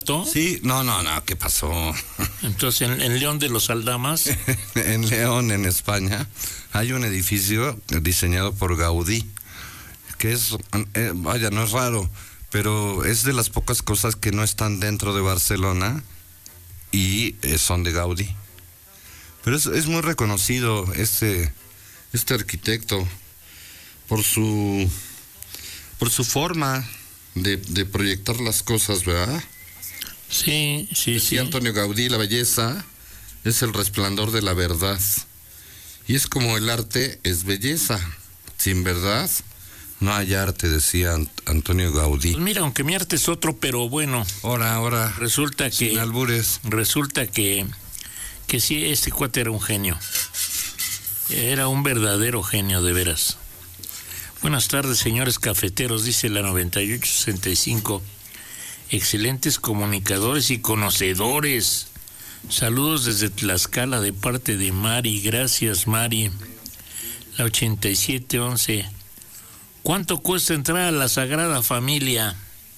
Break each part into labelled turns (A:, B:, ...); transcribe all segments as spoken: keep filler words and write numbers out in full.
A: Sí, no, no, no, ¿qué pasó?
B: Entonces, en, en León de los Aldamas.
A: En León, en España, hay un edificio diseñado por Gaudí, que es, eh, vaya, no es raro, pero es de las pocas cosas que no están dentro de Barcelona y eh, son de Gaudí. Pero es, es muy reconocido este, este arquitecto por su, por su forma de, de proyectar las cosas, ¿verdad?
B: Sí, sí, sí.
A: Y Antonio Gaudí, la belleza es el resplandor de la verdad. Y es como el arte es belleza. Sin verdad no hay arte, decía Antonio Gaudí.
B: Pues mira, aunque mi arte es otro, pero bueno.
A: Ahora, ahora.
B: Resulta que.
A: Sin albures.
B: Resulta que. Que sí, este cuate era un genio. Era un verdadero genio, de veras. Buenas tardes, señores cafeteros, dice la noventa y ocho sesenta y cinco. Excelentes comunicadores y conocedores. Saludos desde Tlaxcala de parte de Mari. Gracias, Mari. La ochenta y siete once. ¿Cuánto cuesta entrar a la Sagrada Familia?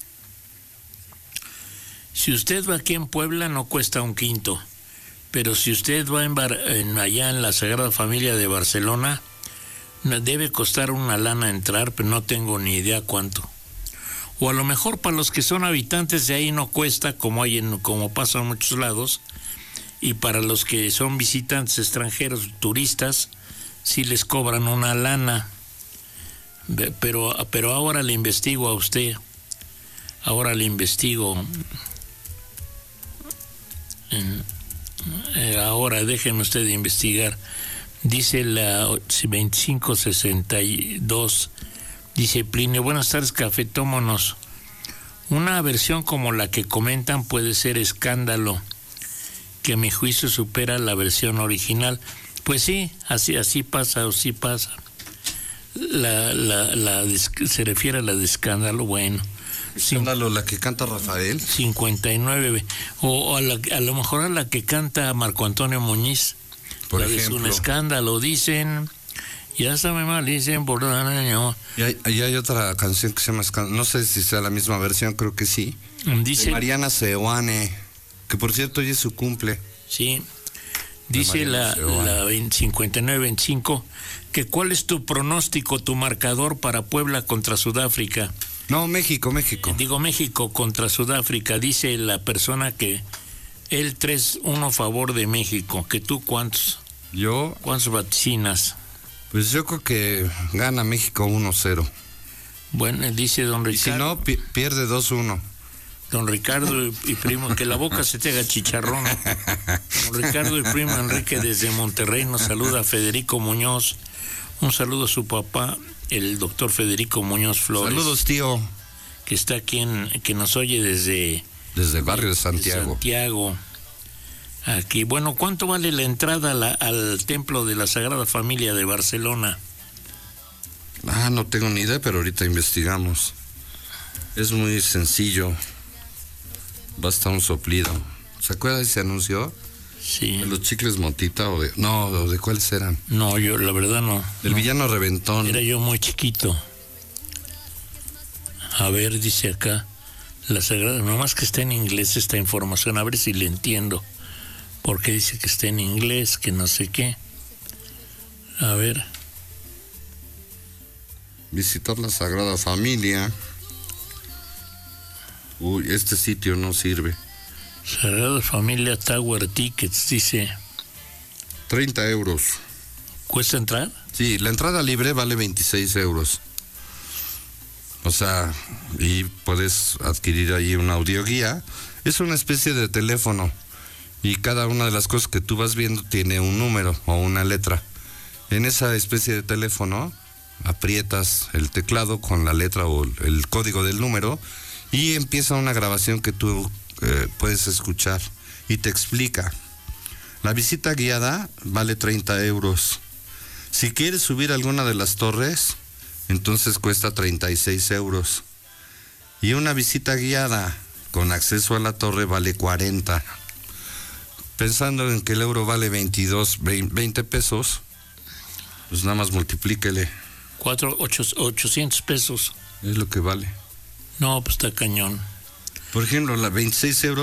B: Si usted va aquí en Puebla no cuesta un quinto. Pero si usted va en Bar- en, allá en la Sagrada Familia de Barcelona, debe costar una lana entrar, pero no tengo ni idea cuánto. O a lo mejor para los que son habitantes de ahí no cuesta, como hay en, como pasa en muchos lados, y para los que son visitantes extranjeros, turistas, sí les cobran una lana. Pero, pero ahora le investigo a usted, ahora le investigo, en, eh, ahora déjenme usted investigar. Dice la veinticinco sesenta y dos. Dice Plinio, buenas tardes, cafetómonos. Una versión como la que comentan puede ser Escándalo, que a mi juicio supera la versión original. Pues sí, así así pasa, así pasa. La, la, la se refiere a la de Escándalo, bueno.
A: Escándalo, la que canta Rafael.
B: cincuenta y nueve. O, o a, la, a lo mejor a la que canta Marco Antonio Muñiz.
A: Por
B: la
A: ejemplo.
B: Es un escándalo, dicen... Ya está me malicen por año.
A: Y hay, y hay otra canción que se llama Escándalo. No sé si sea la misma versión, creo que sí.
B: Dice
A: de Mariana Seoane, que por cierto hoy es su cumple.
B: Sí. Dice la, la cincuenta y nueve veinticinco que cuál es tu pronóstico, tu marcador para Puebla contra Sudáfrica.
A: No, México, México.
B: Digo México contra Sudáfrica. Dice la persona que él tres uno a favor de México. ¿Que tú cuántos?
A: Yo.
B: ¿Cuántos vaticinas?
A: Pues yo creo que gana México uno cero.
B: Bueno, dice don Ricardo.
A: Y si no, pi- pierde dos uno.
B: Don Ricardo y, y primo, que la boca se te haga chicharrón. Don Ricardo y primo Enrique desde Monterrey nos saluda Federico Muñoz. Un saludo a su papá, el doctor Federico Muñoz Flores.
A: Saludos, tío.
B: Que está aquí, en, que nos oye desde...
A: Desde el barrio de Santiago.
B: De Santiago. Aquí, bueno, ¿cuánto vale la entrada a la, al templo de la Sagrada Familia de Barcelona?
A: Ah, no tengo ni idea, pero ahorita investigamos. Es muy sencillo. Basta un soplido. ¿Se acuerda de ese anuncio?
B: Sí.
A: ¿De los chicles Motita o de... No, ¿de cuáles eran?
B: No, yo la verdad no.
A: Del
B: no.
A: villano Reventón.
B: Era yo muy chiquito. A ver, dice acá, la Sagrada... Nomás que está en inglés esta información, a ver si le entiendo. Porque dice que está en inglés, que no sé qué. A ver.
A: Visitar la Sagrada Familia. Uy, este sitio no sirve.
B: Sagrada Familia Tower Tickets, dice.
A: treinta euros.
B: ¿Cuesta entrar?
A: Sí, la entrada libre vale veintiséis euros. O sea, y puedes adquirir ahí una audioguía. Es una especie de teléfono. Y cada una de las cosas que tú vas viendo tiene un número o una letra. En esa especie de teléfono aprietas el teclado con la letra o el código del número y empieza una grabación que tú eh, puedes escuchar y te explica. La visita guiada vale treinta euros. Si quieres subir alguna de las torres, entonces cuesta treinta y seis euros. Y una visita guiada con acceso a la torre vale cuarenta. Pensando en que el euro vale veintidós, veinte pesos, pues nada más multiplíquele.
B: Cuatro, ocho, ochocientos pesos.
A: Es lo que vale.
B: No, pues está cañón.
A: Por ejemplo, la veintiséis euros